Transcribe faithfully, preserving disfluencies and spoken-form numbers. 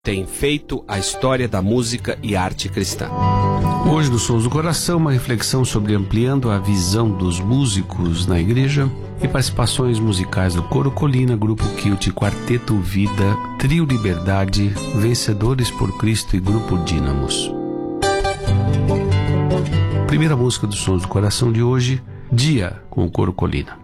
tem feito a história da música e arte cristã. Hoje no Sons do Coração, uma reflexão sobre ampliando a visão dos músicos na igreja e participações musicais do Coro Colina, Grupo Kilt, Quarteto Vida, Trio Liberdade, Vencedores por Cristo e Grupo Dínamos. Primeira música dos Sons do Coração de hoje, Dia, com o Coro Colina.